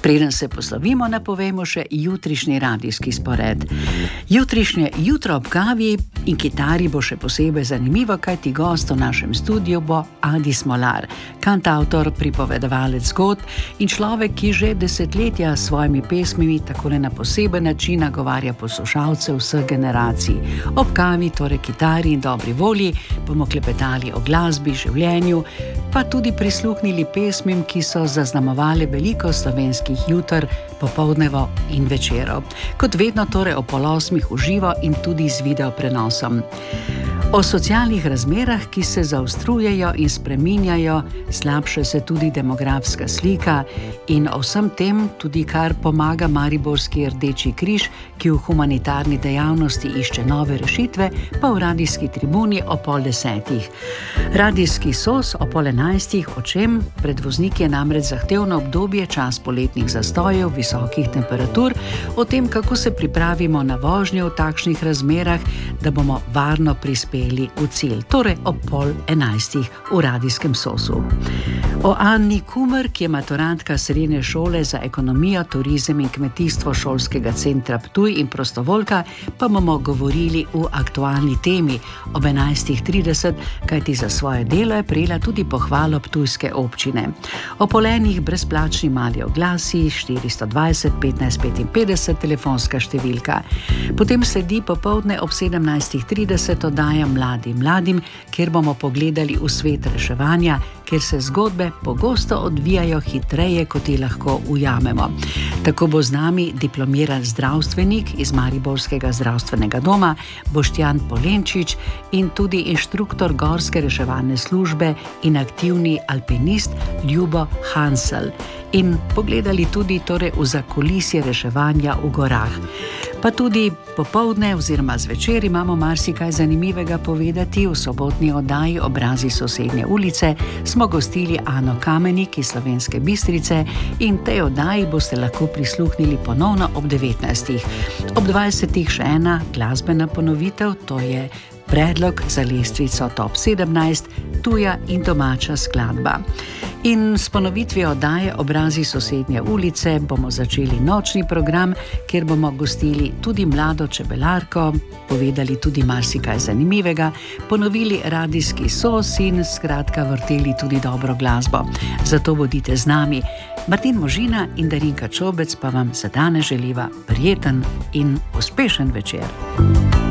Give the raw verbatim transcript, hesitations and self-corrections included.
Preden se poslovimo, napovemo še jutrišnji radijski spored. Jutrišnje jutro ob kavi in kitari bo še posebej zanimivo, kajti gost v našem studiu bo Adi Smolar, kantavtor, pripovedovalec zgodb in človek, ki že desetletja s svojimi pesmimi takole na poseben način nagovarja poslušalce vseh generacij. Ob kavi, torej kitari in dobri volji, bomo klepetali o glasbi, življenju, pa tudi prisluhnili pesmim, ki so zaznamovali veliko slovenskih jutr, popoldnevo in večerov. Kot vedno torej o pol osmih v živo in tudi z video prenosom. O socialnih razmerah, ki se zaostrujejo in spreminjajo, slabša se tudi demografska slika in o vsem tem tudi kar pomaga Mariborski Rdeči križ, ki v humanitarni dejavnosti išče nove rešitve, pa v radijski tribuni o pol desetih. Radijski sos o pol enajstih, o čem? Predvoznik je namreč zahtevno obdobje, čas poletnih zastojev, visokih temperatur, o tem, kako se pripravimo na vožnjo v takšnih razmerah, da bomo varno prispeli v cilj, torej ob pol enajstih v radijskem sosu. O Anni Kumer, ki je maturantka srednje šole za ekonomijo, turizem in kmetijstvo šolskega centra Ptuj in prostovoljka, pa bomo govorili v aktualni temi ob enajstih trideset, kajti za svoje delo je prejela tudi pohvalo ptujske občine. O polenih brezplačni mali oglasi štiristo dvajset petnajst petinpetdeset telefonska številka. Potem sledi popoldne ob sedemnajstih trideset oddaja Mladi mladim, kjer bomo pogledali v svet reševanja, kjer se zgodbe pogosto odvijajo hitreje, kot jih lahko ujamemo. Tako bo z nami diplomiran zdravstvenik iz Mariborskega zdravstvenega doma Boštjan Polenčič in tudi inštruktor gorske reševalne službe in aktivni alpinist Ljubo Hansel. In pogledali tudi torej v zakulisje reševanja v gorah. Pa tudi popoldne oziroma zvečer imamo marsikaj zanimivega povedati. V sobotni oddaji Obrazi sosednje ulice smo gostili Ano Kamenik iz Slovenske Bistrice in tej oddaji boste lahko prisluhnili ponovno ob devetnajstih. Ob dvajsetih še ena glasbena ponovitev, to je predlog za lestvico top sedemnajst, tuja in domača skladba. In s ponovitvijo oddaje Obrazi sosednje ulice bomo začeli nočni program, kjer bomo gostili tudi mlado čebelarko, povedali tudi marsikaj zanimivega, ponovili radijski sos in skratka vrteli tudi dobro glasbo. Zato bodite z nami. Martin Možina in Darinka Čobec pa vam za danes želiva prijeten in uspešen večer.